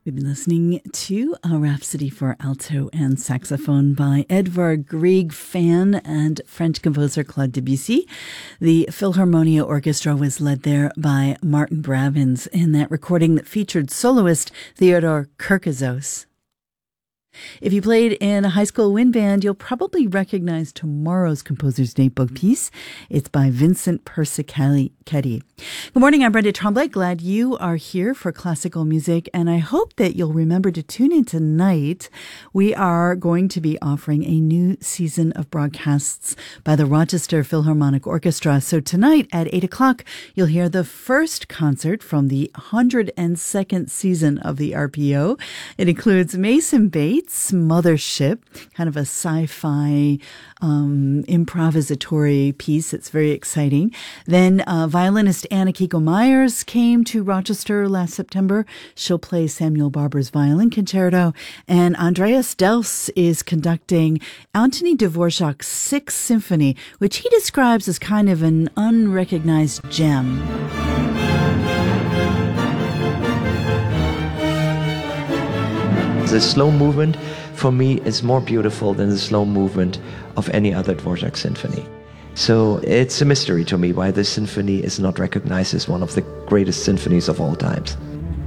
We've been listening to a Rhapsody for Alto and Saxophone by Edvard Grieg fan and French composer Claude Debussy. The Philharmonia Orchestra was led there by Martin Bravins in that recording that featured soloist Theodor Kirkazos. If you played in a high school wind band, you'll probably recognize tomorrow's Composer's Notebook piece. It's by Vincent Persichetti. Good morning, I'm Brenda Tremblay. Glad you are here for classical music, and I hope that you'll remember to tune in tonight. We are going to be offering a new season of broadcasts by the Rochester Philharmonic Orchestra. So tonight at 8 o'clock, you'll hear the first concert from the 102nd season of the RPO. It includes Mason Bates' Mothership, kind of a sci-fi improvisatory piece. It's very exciting. Then violinist Anna Kiko Myers came to Rochester last September. She'll play Samuel Barber's Violin Concerto. And Andreas Dels is conducting Anthony Dvorak's Sixth Symphony, which he describes as kind of an unrecognized gem. The slow movement, for me, is more beautiful than the slow movement of any other Dvorak symphony. So it's a mystery to me why this symphony is not recognized as one of the greatest symphonies of all times.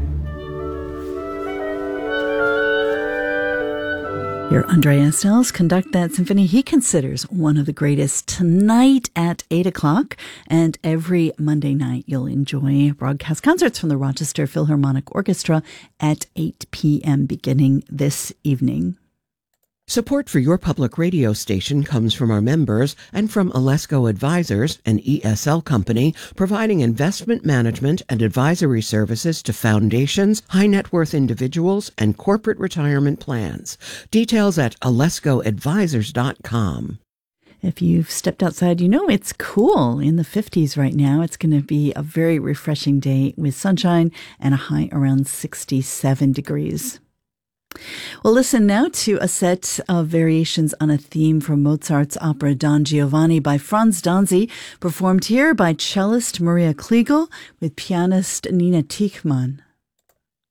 Hear Andreas Dels conduct that symphony he considers one of the greatest tonight at 8 o'clock. And every Monday night, you'll enjoy broadcast concerts from the Rochester Philharmonic Orchestra at 8 p.m. beginning this evening. Support for your public radio station comes from our members and from Alesco Advisors, an ESL company providing investment management and advisory services to foundations, high net worth individuals, and corporate retirement plans. Details at alescoadvisors.com. If you've stepped outside, you know it's cool in the 50s right now. It's going to be a very refreshing day with sunshine and a high around 67 degrees. Well, listen now to a set of variations on a theme from Mozart's opera Don Giovanni by Franz Danzi, performed here by cellist Maria Kliegel with pianist Nina Tichmann.